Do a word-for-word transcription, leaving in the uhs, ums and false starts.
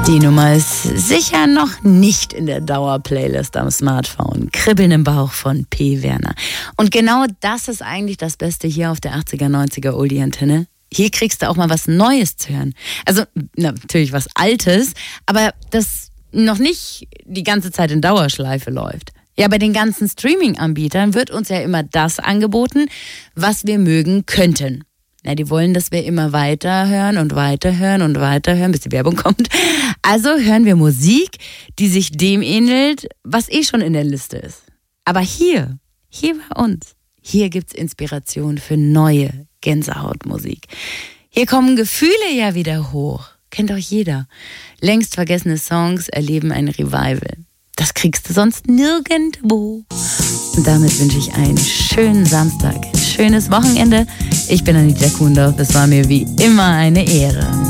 Die Nummer ist sicher noch nicht in der Dauerplaylist am Smartphone. Kribbeln im Bauch von P. Werner. Und genau das ist eigentlich das Beste hier auf der achtziger, neunziger Oldie-Antenne. Hier kriegst du auch mal was Neues zu hören. Also natürlich was Altes, aber das noch nicht die ganze Zeit in Dauerschleife läuft. Ja, bei den ganzen Streaming-Anbietern wird uns ja immer das angeboten, was wir mögen könnten. Na, die wollen, dass wir immer weiterhören und weiterhören und weiterhören, bis die Werbung kommt. Also hören wir Musik, die sich dem ähnelt, was eh schon in der Liste ist. Aber hier, hier bei uns, hier gibt's Inspiration für neue Gänsehautmusik. Hier kommen Gefühle ja wieder hoch. Kennt doch jeder. Längst vergessene Songs erleben ein Revival. Das kriegst du sonst nirgendwo. Und damit wünsche ich einen schönen Samstag, ein schönes Wochenende. Ich bin Anita Kuhndorf, das war mir wie immer eine Ehre.